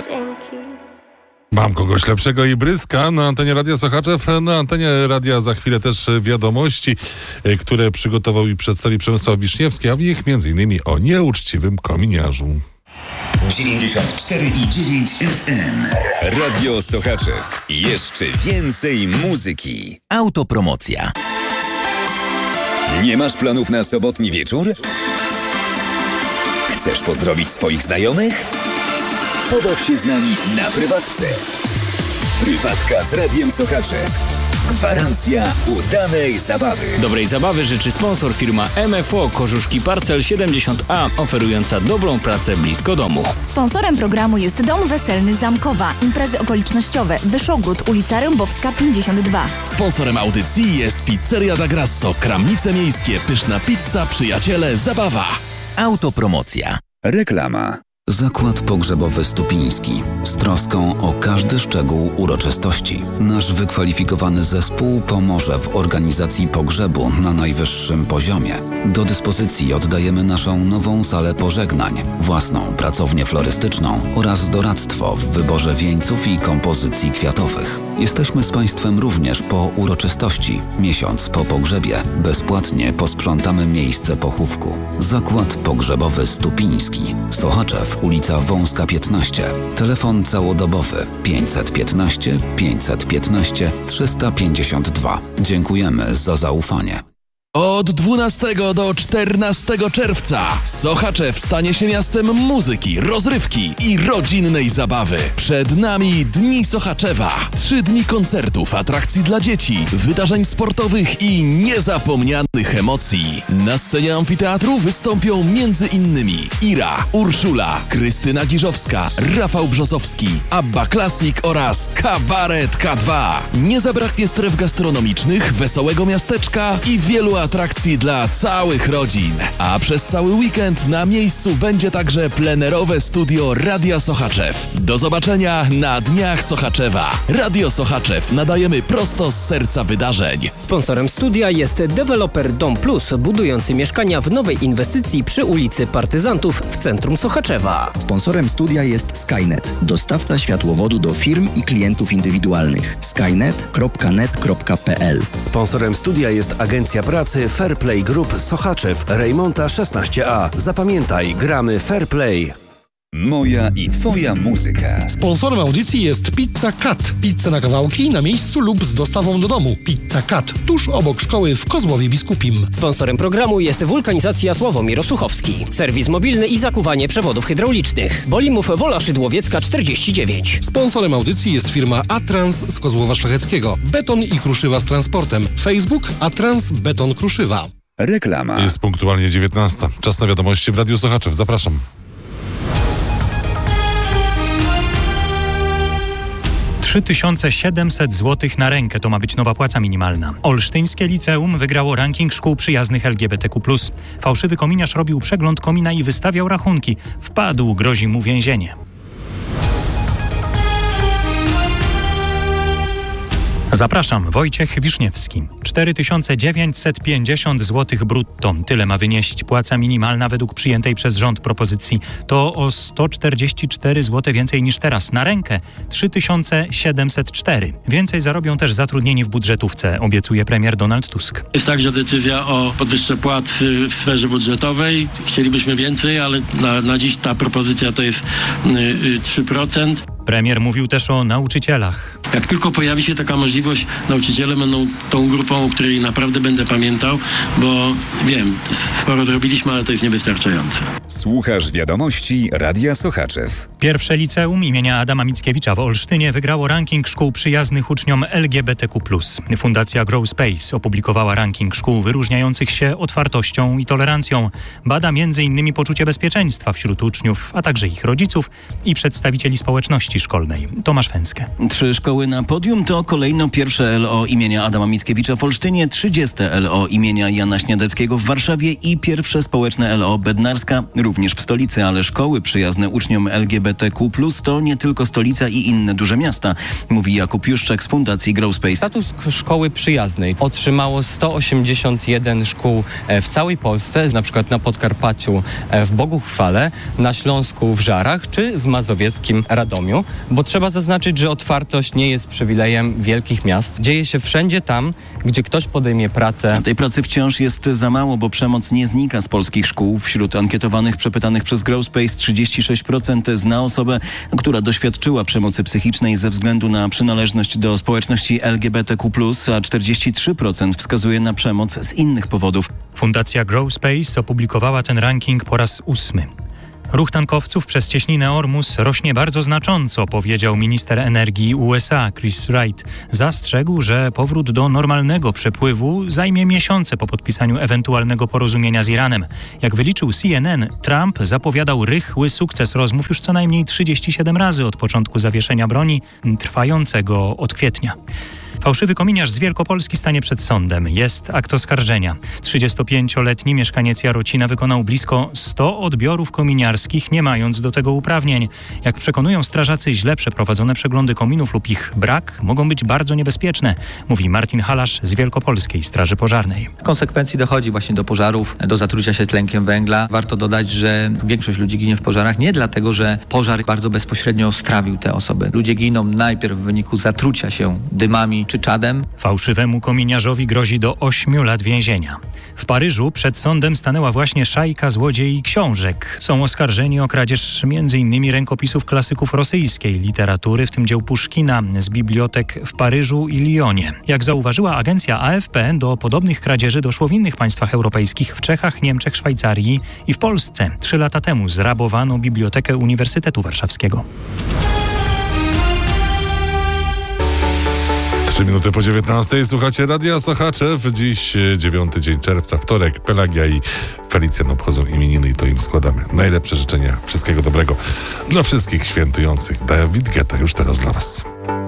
dzięki. Mam kogoś lepszego i Bryska na antenie Radia Sochaczew. Na antenie radia za chwilę też wiadomości, które przygotował i przedstawi Przemysław Wiśniewski, a w nich m.in. o nieuczciwym kominiarzu. 94,9 FM. Radio Sochaczew. Jeszcze więcej muzyki. Autopromocja. Nie masz planów na sobotni wieczór? Chcesz pozdrowić swoich znajomych? Pobaw się z nami na prywatce. Prywatka z Radiem Sochaczew. Gwarancja udanej zabawy. Dobrej zabawy życzy sponsor firma MFO Kożuszki Parcel 70A, oferująca dobrą pracę blisko domu. Sponsorem programu jest Dom Weselny Zamkowa. Imprezy okolicznościowe. Wyszogród, ulica Rębowska 52. Sponsorem audycji jest Pizzeria da Grasso. Kramnice miejskie, pyszna pizza, przyjaciele, zabawa. Autopromocja. Reklama. Zakład Pogrzebowy Stupiński. Z troską o każdy szczegół uroczystości. Nasz wykwalifikowany zespół pomoże w organizacji pogrzebu na najwyższym poziomie. Do dyspozycji oddajemy naszą nową salę pożegnań, własną pracownię florystyczną oraz doradztwo w wyborze wieńców i kompozycji kwiatowych. Jesteśmy z Państwem również po uroczystości. Miesiąc po pogrzebie bezpłatnie posprzątamy miejsce pochówku. Zakład Pogrzebowy Stupiński. Sochaczew, ulica Wąska 15. Telefon całodobowy 515 515 352. Dziękujemy za zaufanie. Od 12 do 14 czerwca Sochaczew stanie się miastem muzyki, rozrywki i rodzinnej zabawy. Przed nami Dni Sochaczewa. 3 dni koncertów, atrakcji dla dzieci, wydarzeń sportowych i niezapomnianych emocji. Na scenie amfiteatru wystąpią m.in. Ira, Urszula, Krystyna Giżowska, Rafał Brzozowski, Abba Classic oraz Kabaret K2. Nie zabraknie stref gastronomicznych, wesołego miasteczka i wielu atrakcji dla całych rodzin. A przez cały weekend na miejscu będzie także plenerowe studio Radia Sochaczew. Do zobaczenia na Dniach Sochaczewa. Radio Sochaczew nadajemy prosto z serca wydarzeń. Sponsorem studia jest deweloper Dom Plus, budujący mieszkania w nowej inwestycji przy ulicy Partyzantów w centrum Sochaczewa. Sponsorem studia jest Skynet, dostawca światłowodu do firm i klientów indywidualnych. skynet.net.pl. Sponsorem studia jest agencja pracy Fairplay Group Sochaczew, Rejmonta 16A. Zapamiętaj, gramy Fairplay. Moja i Twoja muzyka. Sponsorem audycji jest Pizza Cut. Pizza na kawałki na miejscu lub z dostawą do domu. Pizza Cut, tuż obok szkoły w Kozłowie Biskupim. Sponsorem programu jest Wulkanizacja Sławomir Osuchowski. Serwis mobilny i zakuwanie przewodów hydraulicznych. Bolimów Wola Szydłowiecka 49. Sponsorem audycji jest firma Atrans z Kozłowa Szlacheckiego. Beton i kruszywa z transportem. Facebook Atrans Beton Kruszywa. Reklama. Jest punktualnie 19. Czas na wiadomości w Radiu Sochaczew. Zapraszam. 3700 zł na rękę to ma być nowa płaca minimalna. Olsztyńskie liceum wygrało ranking szkół przyjaznych LGBTQ+. Fałszywy kominiarz robił przegląd komina i wystawiał rachunki. Wpadł, grozi mu więzienie. Zapraszam, Wojciech Wiszniewski. 4950 zł brutto. Tyle ma wynieść płaca minimalna według przyjętej przez rząd propozycji. To o 144 zł więcej niż teraz. Na rękę 3704. Więcej zarobią też zatrudnieni w budżetówce, obiecuje premier Donald Tusk. Jest także decyzja o podwyżce płac w sferze budżetowej. Chcielibyśmy więcej, ale na dziś ta propozycja to jest 3%. Premier mówił też o nauczycielach. Jak tylko pojawi się taka możliwość, nauczyciele będą tą grupą, o której naprawdę będę pamiętał, bo wiem, sporo zrobiliśmy, ale to jest niewystarczające. Słuchasz wiadomości Radia Sochaczew. Pierwsze liceum imienia Adama Mickiewicza w Olsztynie wygrało ranking szkół przyjaznych uczniom LGBTQ+. Fundacja Grow Space opublikowała ranking szkół wyróżniających się otwartością i tolerancją. Bada m.in. poczucie bezpieczeństwa wśród uczniów, a także ich rodziców i przedstawicieli społeczności szkolnej. Tomasz Fęskę. 3 szkoły stały na podium, to kolejno pierwsze LO imienia Adama Mickiewicza w Olsztynie, 30. LO imienia Jana Śniadeckiego w Warszawie i pierwsze społeczne LO Bednarska, również w stolicy, ale szkoły przyjazne uczniom LGBTQ+, to nie tylko stolica i inne duże miasta, mówi Jakub Juszczak z Fundacji Growspace. Status szkoły przyjaznej otrzymało 181 szkół w całej Polsce, na przykład na Podkarpaciu w Boguchwale, na Śląsku w Żarach czy w mazowieckim Radomiu, bo trzeba zaznaczyć, że otwartość nie jest przywilejem wielkich miast. Dzieje się wszędzie tam, gdzie ktoś podejmie pracę. Tej pracy wciąż jest za mało, bo przemoc nie znika z polskich szkół. Wśród ankietowanych przepytanych przez Growspace 36% zna osobę, która doświadczyła przemocy psychicznej ze względu na przynależność do społeczności LGBTQ+, a 43% wskazuje na przemoc z innych powodów. Fundacja Growspace opublikowała ten ranking po raz 8. Ruch tankowców przez cieśninę Ormus rośnie bardzo znacząco, powiedział minister energii USA Chris Wright. Zastrzegł, że powrót do normalnego przepływu zajmie miesiące po podpisaniu ewentualnego porozumienia z Iranem. Jak wyliczył CNN, Trump zapowiadał rychły sukces rozmów już co najmniej 37 razy od początku zawieszenia broni, trwającego od kwietnia. Fałszywy kominiarz z Wielkopolski stanie przed sądem. Jest akt oskarżenia. 35-letni mieszkaniec Jarocina wykonał blisko 100 odbiorów kominiarskich, nie mając do tego uprawnień. Jak przekonują strażacy, źle przeprowadzone przeglądy kominów lub ich brak mogą być bardzo niebezpieczne, mówi Martin Halasz z Wielkopolskiej Straży Pożarnej. W konsekwencji dochodzi właśnie do pożarów, do zatrucia się tlenkiem węgla. Warto dodać, że większość ludzi ginie w pożarach nie dlatego, że pożar bardzo bezpośrednio strawił te osoby. Ludzie giną najpierw w wyniku zatrucia się dymami czy czadem. Fałszywemu kominiarzowi grozi do 8 lat więzienia. W Paryżu przed sądem stanęła właśnie szajka złodziei książek. Są oskarżeni o kradzież m.in. rękopisów klasyków rosyjskiej literatury, w tym dzieł Puszkina z bibliotek w Paryżu i Lyonie. Jak zauważyła agencja AFP, do podobnych kradzieży doszło w innych państwach europejskich, w Czechach, Niemczech, Szwajcarii i w Polsce. 3 lata temu zrabowano Bibliotekę Uniwersytetu Warszawskiego. 3 minuty po 19. Słuchacie Radia Sochaczew. Dziś 9 dzień czerwca, wtorek. Pelagia i Felicjan obchodzą imieniny i to im składamy najlepsze życzenia. Wszystkiego dobrego dla wszystkich świętujących. Dawid Geta już teraz dla Was.